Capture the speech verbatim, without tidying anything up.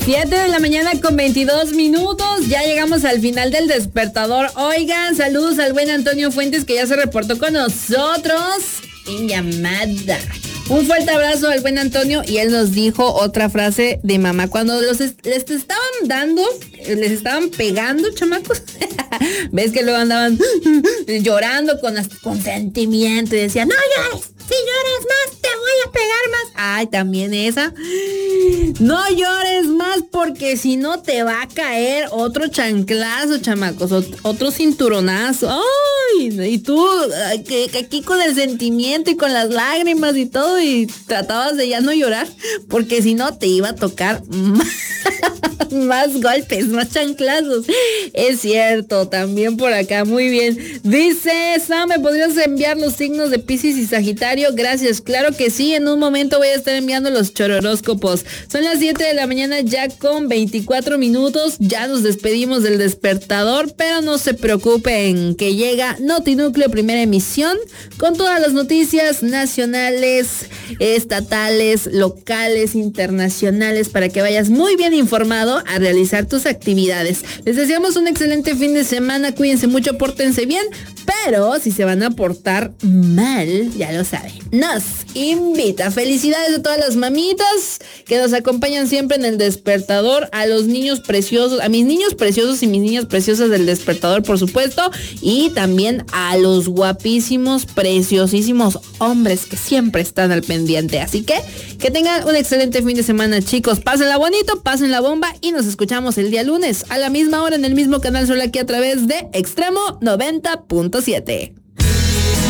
siete de la mañana con veintidós minutos. Ya llegamos al final del despertador. Oigan, saludos al buen Antonio Fuentes, que ya se reportó con nosotros en llamada. Un fuerte abrazo al buen Antonio, y él nos dijo otra frase de mamá. Cuando los est- les estaban dando, les estaban pegando, chamacos. Ves que luego andaban llorando con consentimiento y decían, no llores, si lloras más te voy a pegar más. Ay, también esa. No llores más, porque si no te va a caer otro chanclazo, chamacos, otro cinturonazo. Ay, y tú que, que aquí con el sentimiento y con las lágrimas y todo, y tratabas de ya no llorar, porque si no te iba a tocar más, más golpes, más chanclazos. Es cierto, también por acá, muy bien. Dice Sam, ¿me podrías enviar los signos de Piscis y Sagitario? Gracias, claro que sí, en un momento voy a estar enviando los chororóscopos. Son las siete de la mañana ya con veinticuatro minutos, ya nos despedimos del despertador, pero no se preocupen que llega Notinúcleo, primera emisión, con todas las noticias nacionales, estatales, locales, internacionales, para que vayas muy bien informado a realizar tus actividades. Les deseamos un excelente fin de semana, cuídense mucho, pórtense bien, pero si se van a portar mal, ya lo saben, nos invita. Felicidades a todas las mamitas que nos acompañan siempre en el despertador, a los niños preciosos, a mis niños preciosos y mis niñas preciosas del despertador, por supuesto, y también a los guapísimos, preciosísimos hombres que siempre están al pendiente. Así que que tengan un excelente fin de semana, chicos. Pásenla bonito, pasen la bomba, y nos escuchamos el día lunes a la misma hora en el mismo canal, solo aquí a través de Extremo noventa punto siete.